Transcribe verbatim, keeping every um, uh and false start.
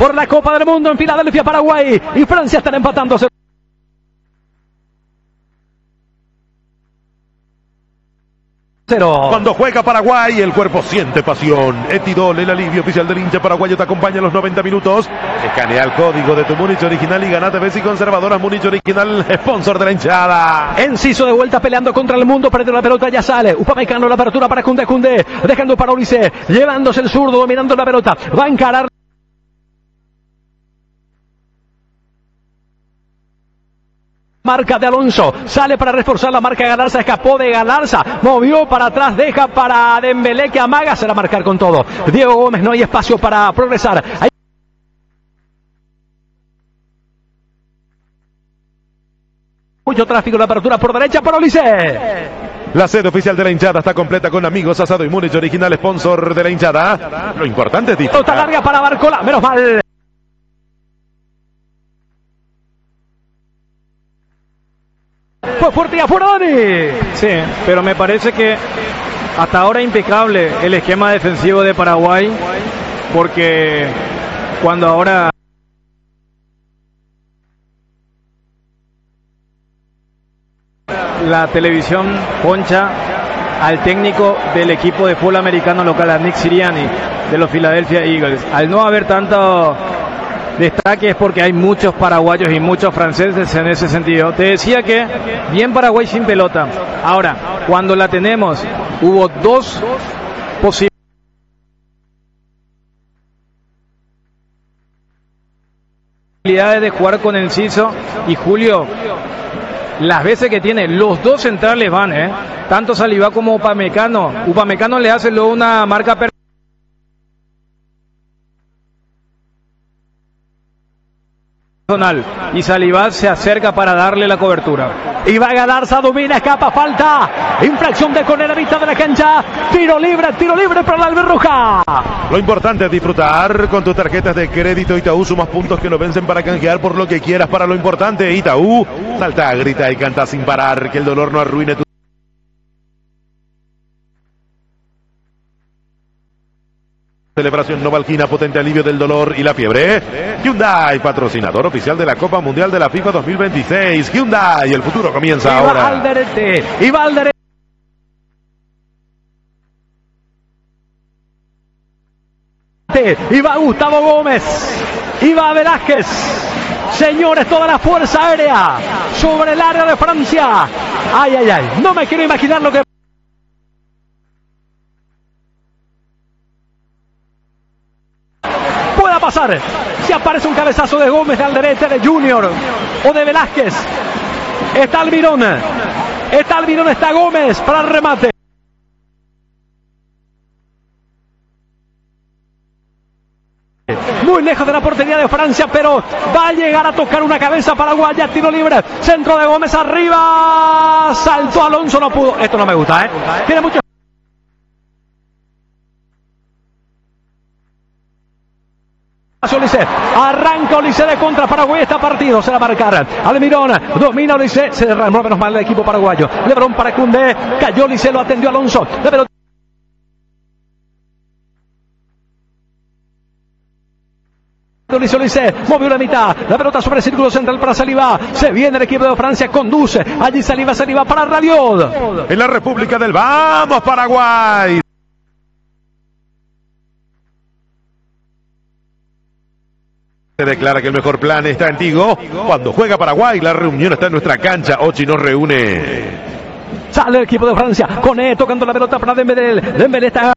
por la Copa del Mundo en Filadelfia. Paraguay y Francia están empatando. Cuando juega Paraguay, el cuerpo siente pasión. Etidol, el alivio oficial del hincha paraguayo, te acompaña en los noventa minutos. Escanea el código de tu Múnich original y ganate Bessi Conservadoras Múnich original, sponsor de la hinchada. Enciso de vuelta peleando contra el mundo, perdió la pelota, ya sale. Upamecano, la apertura para Koundé, Koundé, dejando para Ulises, llevándose el zurdo, dominando la pelota. Va a encarar. Marca de Alonso, sale para reforzar la marca de Galarza, escapó de Galarza, movió para atrás, deja para Dembélé que amaga, será marcar con todo. Diego Gómez, no hay espacio para progresar. Hay mucho tráfico, la apertura por derecha para Ulises. La sede oficial de la hinchada está completa con amigos, asado y Múnich original, sponsor de la hinchada. Lo importante es disfrutar. Pelota larga para Barcola, menos mal. Fue fuerte y afuera, Dani. Sí, pero me parece que hasta ahora impecable el esquema defensivo de Paraguay, porque cuando ahora la televisión poncha al técnico del equipo de fútbol americano local, a Nick Sirianni, de los Philadelphia Eagles, al no haber tanto destaque es porque hay muchos paraguayos y muchos franceses en ese sentido. Te decía que bien Paraguay sin pelota. Ahora, cuando la tenemos, hubo dos posibilidades de jugar con Enciso y Julio. Las veces que tiene, los dos centrales van, ¿eh? Tanto Saliba como Upamecano. Upamecano le hace luego una marca per y Saliba se acerca para darle la cobertura. Y va a Galarza, domina, escapa, falta, infracción de Conel a mitad de la cancha, tiro libre, tiro libre para la Albirroja. Lo importante es disfrutar con tus tarjetas de crédito Itaú, sumas puntos que no vencen para canjear por lo que quieras para lo importante. Itaú, salta, grita y canta sin parar, que el dolor no arruine tu celebración. Novalgina, potente alivio del dolor y la fiebre. Hyundai, patrocinador oficial de la Copa Mundial de la FIFA dos mil veintiséis. Hyundai, el futuro comienza y ahora. Va Alderete, y va Alderete. Y va Gustavo Gómez. Y va Velázquez. Señores, toda la fuerza aérea sobre el área de Francia. Ay, ay, ay. No me quiero imaginar lo que pueda pasar. Si aparece un cabezazo de Gómez, de Alderete, de Junior o de Velázquez. Está Almirón. Está Almirón, está Gómez para el remate. Muy lejos de la portería de Francia, pero va a llegar a tocar una cabeza paraguaya. Tiro libre, centro de Gómez, arriba, saltó Alonso, no pudo. Esto no me gusta, ¿eh? Tiene mucho. Ulises, arranca Ulises de contra, Paraguay está partido, se la marcar Almirón, domina Ulises, se derramó menos mal el equipo paraguayo. Lebrón para Koundé, cayó Ulises, lo atendió Alonso. La pelota Ulises, Ulises, movió la mitad, la pelota sobre el círculo central para Saliba, se viene el equipo de Francia, conduce, allí Saliba, Saliba para Rabiot. En la República del Vamos Paraguay. Se declara que el mejor plan está en Tigo. Cuando juega Paraguay, la reunión está en nuestra cancha. Ochi nos reúne. Sale el equipo de Francia, Koné tocando la pelota para Dembélé. Dembélé está